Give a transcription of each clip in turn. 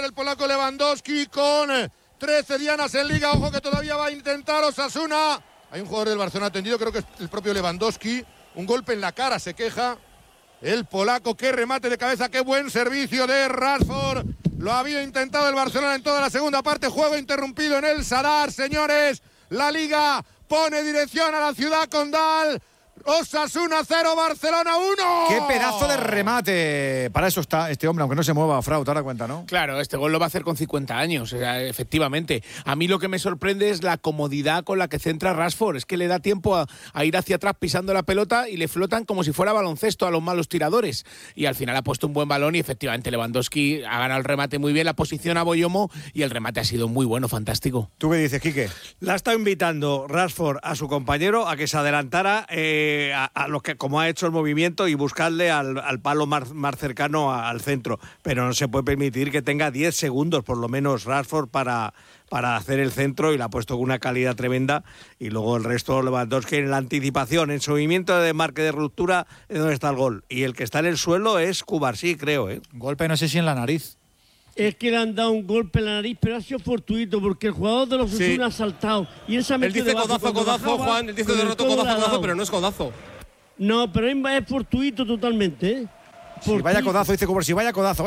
el polaco Lewandowski con 13 dianas en Liga. Ojo que todavía va a intentar Osasuna. Hay un jugador del Barcelona tendido, creo que es el propio Lewandowski. Un golpe en la cara, se queja el polaco. Qué remate de cabeza, qué buen servicio de Rashford. Lo había intentado el Barcelona en toda la segunda parte. Juego interrumpido en el Sadar, señores. La Liga pone dirección a la ciudad condal. Osasuna 0, Barcelona 1. ¡Qué pedazo de remate! Para eso está este hombre, aunque no se mueva, Frau, te das cuenta, ¿no? Claro, este gol lo va a hacer con 50 años, efectivamente. A mí lo que me sorprende es la comodidad con la que centra Rashford. Es que le da tiempo a ir hacia atrás pisando la pelota y le flotan como si fuera baloncesto a los malos tiradores. Y al final ha puesto un buen balón y efectivamente Lewandowski ha ganado el remate muy bien, la posición a Boyomo y el remate ha sido muy bueno, fantástico. ¿Tú qué dices, Quique? La ha estado invitando Rashford a su compañero a que se adelantara a los que, como ha hecho el movimiento, y buscarle al palo más cercano al centro, pero no se puede permitir que tenga 10 segundos por lo menos Rashford para hacer el centro, y la ha puesto con una calidad tremenda. Y luego el resto, Lewandowski en la anticipación, en su movimiento de marque de ruptura, es donde está el gol, y el que está en el suelo es Cubarsí, creo, Golpe, no sé si en la nariz. Es que le han dado un golpe en la nariz, pero ha sido fortuito, porque el jugador de los Osasuna ha saltado y él se ha metido. Él dice codazo, Juan, él dice de rato codazo, pero no es codazo. No, pero es fortuito totalmente, Si vaya codazo, dice Cubarsí, vaya codazo.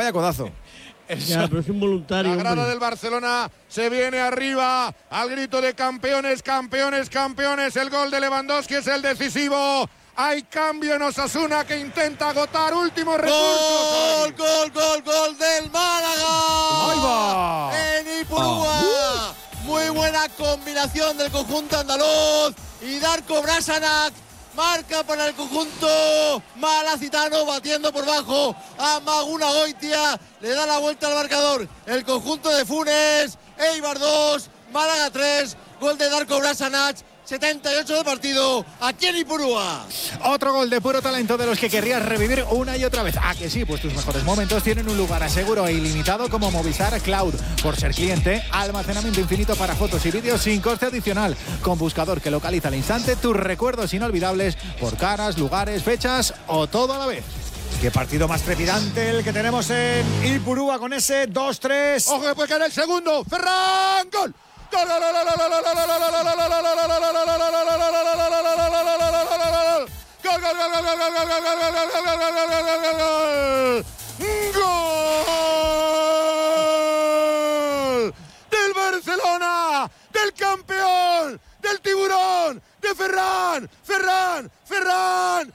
Ya, pero es involuntario. La grada del Barcelona se viene arriba al grito de campeones, campeones, campeones. El gol de Lewandowski es el decisivo. Hay cambio en Osasuna, que intenta agotar últimos recursos. Gol del Málaga. ¡Ahí va! En Ipurúa. Muy buena combinación del conjunto andaluz. Y Darko Brasanac marca para el conjunto malacitano, batiendo por bajo a Maguna Goitia. Le da la vuelta al marcador el conjunto de Funes. Eibar 2, Málaga 3. Gol de Darko Brasanac. 78 de partido aquí en Ipurúa. Otro gol de puro talento, de los que querrías revivir una y otra vez. ¿A que sí? Pues tus mejores momentos tienen un lugar seguro e ilimitado como Movistar Cloud. Por ser cliente, almacenamiento infinito para fotos y vídeos sin coste adicional, con buscador que localiza al instante tus recuerdos inolvidables por caras, lugares, fechas o todo a la vez. Qué partido más trepidante el que tenemos en Ipurúa con ese 2-3. Ojo que puede caer el segundo. Ferran, gol. ¡Gol! Del Barcelona, del campeón, del tiburón, de Ferran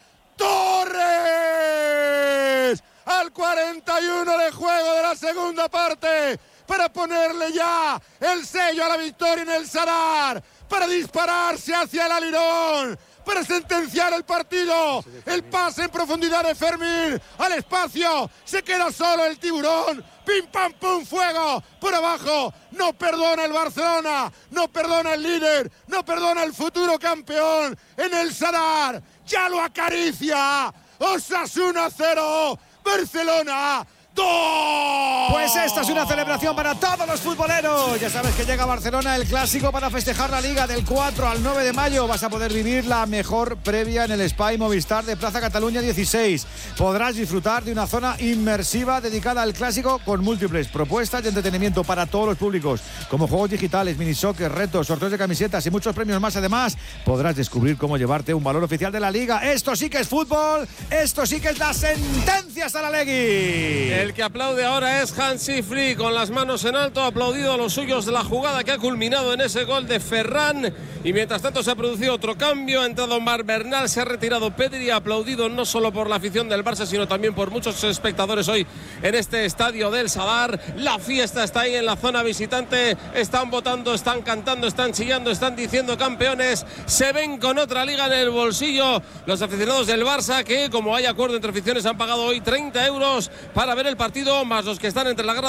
Torres. Al 41 de juego de la segunda parte, para ponerle ya el sello a la victoria en el Sadar, para dispararse hacia el alirón, para sentenciar el partido. El pase en profundidad de Fermín al espacio, se queda solo el tiburón. Pim pam pum, fuego por abajo. No perdona el Barcelona, no perdona el líder, no perdona el futuro campeón en el Sadar. Ya lo acaricia. Osasuna 0, Barcelona 2. Pues esta es una celebración para todos los futboleros. Ya sabes que llega a Barcelona el clásico para festejar la Liga. Del 4 al 9 de mayo vas a poder vivir la mejor previa en el Spa y Movistar de Plaza Cataluña 16. Podrás disfrutar de una zona inmersiva dedicada al clásico, con múltiples propuestas de entretenimiento para todos los públicos, como juegos digitales, mini soccer, retos, sorteos de camisetas y muchos premios más. Además, podrás descubrir cómo llevarte un valor oficial de la Liga. Esto sí que es fútbol, esto sí que es la sentencia Saralegui. El que aplaude ahora es Hansi Flick, con las manos en alto, ha aplaudido a los suyos de la jugada que ha culminado en ese gol de Ferran. Y mientras tanto se ha producido otro cambio, ha entrado Marc Bernal, se ha retirado Pedri, aplaudido no solo por la afición del Barça, sino también por muchos espectadores hoy en este estadio del Sadar. La fiesta está ahí en la zona visitante, están votando, están cantando, están chillando, están diciendo campeones, se ven con otra liga en el bolsillo los aficionados del Barça, que como hay acuerdo entre aficiones han pagado hoy 30 euros para ver el partido, más los que están entre la grada